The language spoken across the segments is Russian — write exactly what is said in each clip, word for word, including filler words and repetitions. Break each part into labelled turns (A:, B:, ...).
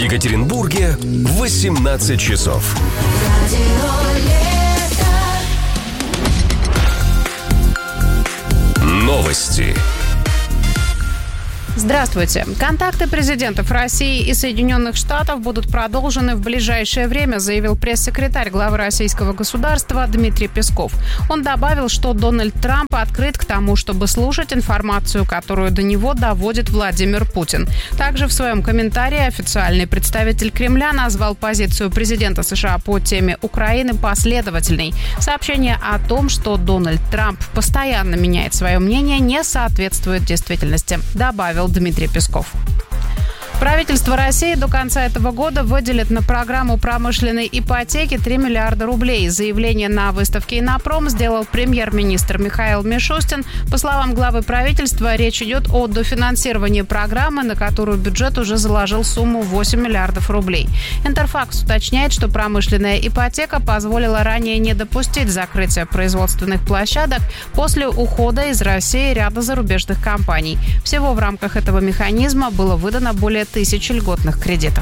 A: Екатеринбурге восемнадцать часов. Новости.
B: Здравствуйте. Контакты президентов России и Соединенных Штатов будут продолжены в ближайшее время, заявил пресс-секретарь главы российского государства Дмитрий Песков. Он добавил, что Дональд Трамп открыт к тому, чтобы слушать информацию, которую до него доводит Владимир Путин. Также в своем комментарии официальный представитель Кремля назвал позицию президента США по теме Украины последовательной. Сообщение о том, что Дональд Трамп постоянно меняет свое мнение, не соответствует действительности, добавил Дмитрий Песков. Правительство России до конца этого года выделит на программу промышленной ипотеки три миллиарда рублей. Заявление на выставке «Иннопром» сделал премьер-министр Михаил Мишустин. По словам главы правительства, речь идет о дофинансировании программы, на которую бюджет уже заложил сумму восемь миллиардов рублей. Интерфакс уточняет, что промышленная ипотека позволила ранее не допустить закрытия производственных площадок после ухода из России ряда зарубежных компаний. Всего в рамках этого механизма было выдано более тысячи льготных кредитов.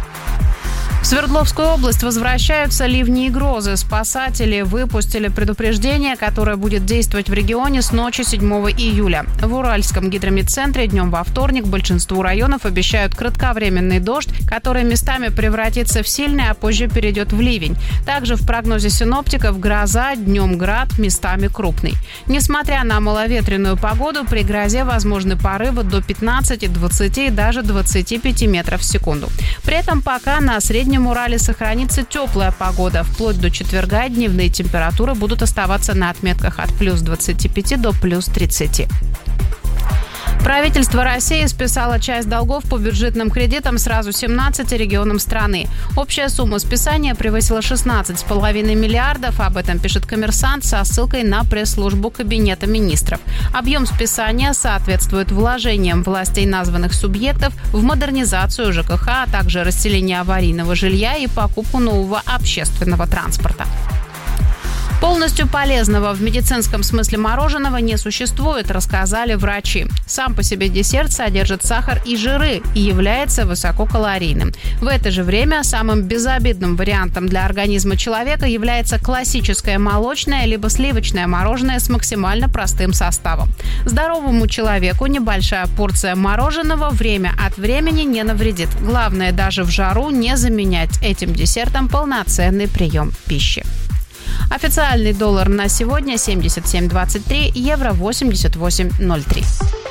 B: В Свердловскую область возвращаются ливни и грозы. Спасатели выпустили предупреждение, которое будет действовать в регионе с ночи седьмого июля. В Уральском гидрометцентре днем во вторник большинству районов обещают кратковременный дождь, который местами превратится в сильный, а позже перейдет в ливень. Также в прогнозе синоптиков гроза, днем град, местами крупный. Несмотря на маловетренную погоду, при грозе возможны порывы до пятнадцати, двадцати и даже двадцати пяти метров в секунду. При этом пока на среднем В Урале сохранится теплая погода. Вплоть до четверга дневные температуры будут оставаться на отметках от плюс двадцати пяти до плюс тридцати. Правительство России списало часть долгов по бюджетным кредитам сразу семнадцати регионам страны. Общая сумма списания превысила шестнадцать с половиной миллиардов. Об этом пишет «Коммерсант» со ссылкой на пресс-службу Кабинета министров. Объем списания соответствует вложениям властей названных субъектов в модернизацию ЖКХ, а также расселение аварийного жилья и покупку нового общественного транспорта. Полностью полезного в медицинском смысле мороженого не существует, рассказали врачи. Сам по себе десерт содержит сахар и жиры и является высококалорийным. В это же время самым безобидным вариантом для организма человека является классическое молочное либо сливочное мороженое с максимально простым составом. Здоровому человеку небольшая порция мороженого время от времени не навредит. Главное, даже в жару не заменять этим десертом полноценный прием пищи. Официальный доллар на сегодня семьдесят семь двадцать три, евро восемьдесят восемь ноль три.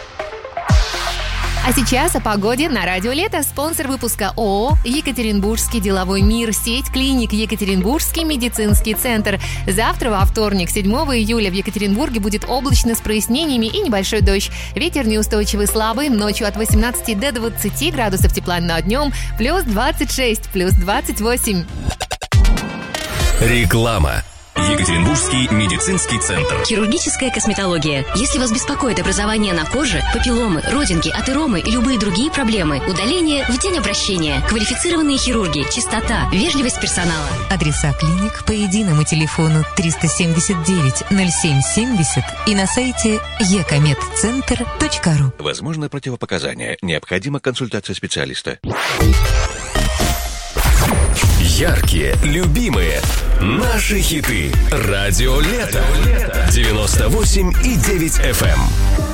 C: А сейчас о погоде на Радио Лето. Спонсор выпуска ООО «Екатеринбургский деловой мир», сеть клиник «Екатеринбургский медицинский центр». Завтра, во вторник, седьмого июля, в Екатеринбурге будет облачно с прояснениями и небольшой дождь. Ветер неустойчивый слабый, ночью от восемнадцати до двадцати градусов тепла, но днем плюс двадцать шесть, плюс двадцать восемь.
A: Реклама. Екатеринбургский медицинский центр.
D: Хирургическая косметология. Если вас беспокоит образование на коже, папилломы, родинки, атеромы и любые другие проблемы, удаление в день обращения. Квалифицированные хирурги, чистота, вежливость персонала.
E: Адреса клиник по единому телефону триста семьдесят девять ноль семь семьдесят и на сайте екомедцентр точка ру.
F: Возможно противопоказания. Необходима консультация специалиста.
A: Яркие, любимые, наши хиты. Радио Лето. девяносто восемь и девять эф эм.